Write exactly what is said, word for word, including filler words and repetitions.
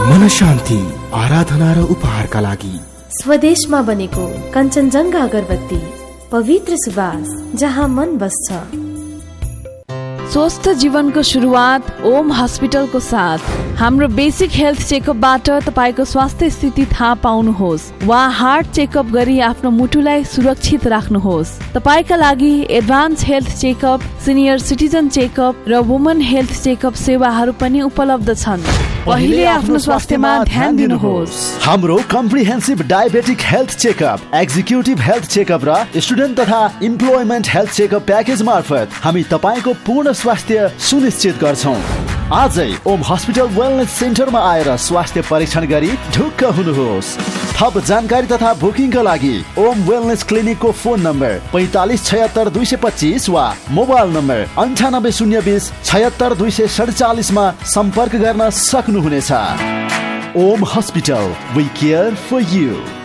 मन शान्ति, आराधना र उपहारका लागि स्वदेशमा बनेको कञ्चनजङ्घा अगरबत्ती, पवित्र सुवास जहाँ मन बस्छ। स्वस्थ जीवनको सुरुवात ओम हस्पिटलको साथ। हाम्रो बेसिक हेल्थ चेकअपबाट तपाईँको स्वास्थ्य स्थिति थाहा पाउनुहोस् वा हार्ट चेकअप गरी आफ्नो मुटुलाई सुरक्षित राख्नुहोस्। तपाईँका लागि advance health checkup, senior citizen checkup र वुमन हेल्थ चेकअप सेवाहरू पनि उपलब्ध छन्। पहिले आफ्नो स्वास्थ्यमा ध्यान दिनुहोस्। हाम्रो comprehensive diabetic health checkup, executive health checkup र स्टुडेन्ट तथा इम्प्लोइमेन्ट हेल्थ चेकअप प्याकेज मार्फत हामी तपाईँको पूर्ण स्वास्थ्य सुनिश्चित गर्छौँ। आजै ओम हस्पिटल वेलनेस सेन्टरमा आएर स्वास्थ्य परीक्षण गरी ढुक्क हुनुहोस्। थप जानकारी तथा बुकिङका लागि ओम वेलनेस क्लिनिकको फोन नम्बर पैँतालिस छयत्तर दुई सय पच्चिस वा मोबाइल नम्बर अन्ठानब्बे शून्य बिस छयत्तर दुई सय सडचालिसमा सम्पर्क गर्न सक्नुहुनेछ। Om hospital, we care for you.